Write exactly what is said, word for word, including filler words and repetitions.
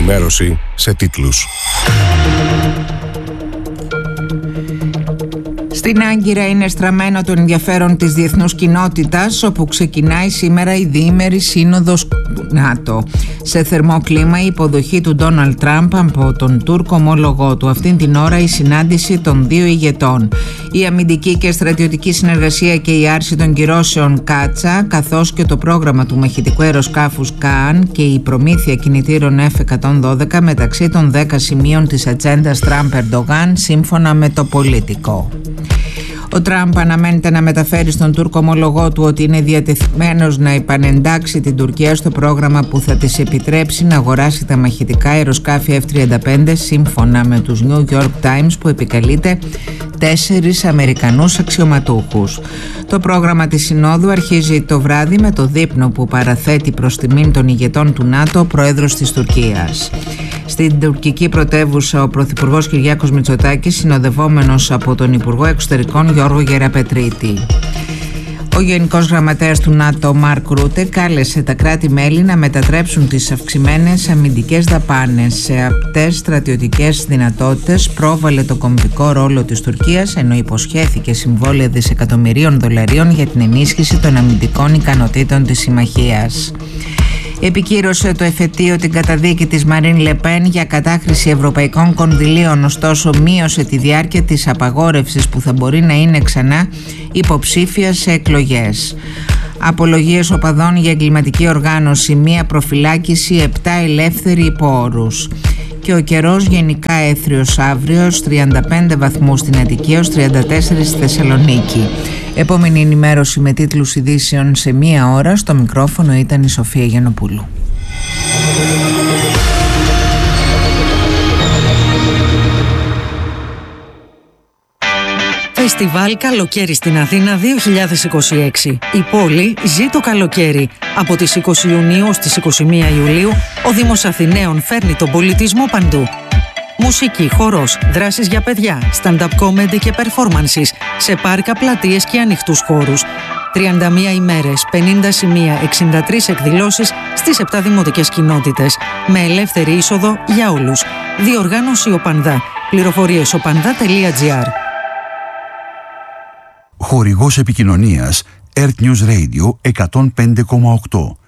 ενημέρωση σε τίτλους. Στην Άγκυρα είναι στραμμένο το ενδιαφέρον της διεθνούς κοινότητας, όπου ξεκινάει σήμερα η διήμερη σύνοδος του ΝΑΤΟ. Σε θερμό κλίμα η υποδοχή του Ντόναλντ Τραμπ από τον Τούρκο ομόλογό του. Αυτήν την ώρα η συνάντηση των δύο ηγετών. Η αμυντική και στρατιωτική συνεργασία και η άρση των κυρώσεων Κάτσα, καθώς και το πρόγραμμα του μαχητικού αεροσκάφους Καάν και η προμήθεια κινητήρων εφ εκατόν δώδεκα μεταξύ των δέκα σημείων της ατζέντας Τραμπ-Ερντογάν, σύμφωνα με το Πολιτικό. Ο Τραμπ αναμένεται να μεταφέρει στον Τούρκο ομολογό του ότι είναι διατεθειμένος να επανεντάξει την Τουρκία στο πρόγραμμα που θα της επιτρέψει να αγοράσει τα μαχητικά αεροσκάφη εφ τριάντα πέντε, σύμφωνα με τους New York Times, που επικαλείται τέσσερις Αμερικανούς αξιωματούχους. Το πρόγραμμα της Συνόδου αρχίζει το βράδυ με το δείπνο που παραθέτει προς τιμήν των ηγετών του ΝΑΤΟ ο πρόεδρος της Τουρκίας. Στην τουρκική πρωτεύουσα, ο πρωθυπουργός Κυριάκος Μητσοτάκης, συνοδευόμενος από τον Υπουργό Εξωτερικών Γιώργο Γεραπετρίτη. Ο Γενικός Γραμματέας του ΝΑΤΟ, Μαρκ Ρούτε, κάλεσε τα κράτη-μέλη να μετατρέψουν τις αυξημένες αμυντικές δαπάνες σε απτές στρατιωτικές δυνατότητες, πρόβαλε το κομβικό ρόλο της Τουρκίας, ενώ υποσχέθηκε συμβόλαια δισεκατομμυρίων δολαρίων για την ενίσχυση των αμυντικών ικανοτήτων της συμμαχίας. Επικύρωσε το εφετείο την καταδίκη της Μαρίν Λεπέν για κατάχρηση ευρωπαϊκών κονδυλίων, ωστόσο μείωσε τη διάρκεια της απαγόρευσης που θα μπορεί να είναι ξανά υποψήφια σε εκλογές. Απολογίες οπαδών για εγκληματική οργάνωση, μία προφυλάκηση, επτά ελεύθεροι υπό όρους. Και ο καιρός γενικά έθριος αύριο, τριάντα πέντε βαθμούς στην Αττική έως τριάντα τέσσερα στη Θεσσαλονίκη. Επόμενη ενημέρωση με τίτλους ειδήσεων σε μία ώρα. Στο μικρόφωνο ήταν η Σοφία Γιαννοπούλου. Φεστιβάλ Καλοκαίρι στην Αθήνα δύο χιλιάδες είκοσι έξι. Η πόλη ζει το καλοκαίρι. Από τις είκοσι Ιουνίου ως τις είκοσι μία Ιουλίου, ο Δήμος Αθηναίων φέρνει τον πολιτισμό παντού. Μουσική, χορός, δράσεις για παιδιά, stand-up comedy και performances σε πάρκα, πλατείες και ανοιχτούς χώρους. τριάντα μία ημέρες, πενήντα σημεία, εξήντα τρεις εκδηλώσεις στις επτά δημοτικές κοινότητες, με ελεύθερη είσοδο για όλους. Διοργάνωση Οπανδά. Πληροφορίες οπανδά τελεία τζι άρ. Χορηγός επικοινωνίας Earth News Radio εκατόν πέντε κόμμα οκτώ.